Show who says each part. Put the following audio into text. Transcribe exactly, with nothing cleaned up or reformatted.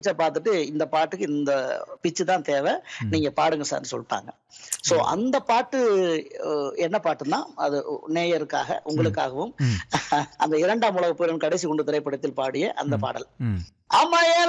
Speaker 1: பார்த்துட்டு இந்த பாட்டுக்கு இந்த பிச்சு தான் தேவை, நீங்க பாடுங்க சார்னு சொல்லிட்டாங்க. ஸோ அந்த பாட்டு அஹ், என்ன பாட்டுன்னா அது நேயருக்காக உங்களுக்காகவும்
Speaker 2: ம்.
Speaker 1: அந்த இரண்டாம் உலக போரின் கடைசி குண்டு திரைப்படத்தில் பாடிய அந்த
Speaker 2: ம்.
Speaker 1: பாடல்.
Speaker 2: ம்.
Speaker 1: அம்மா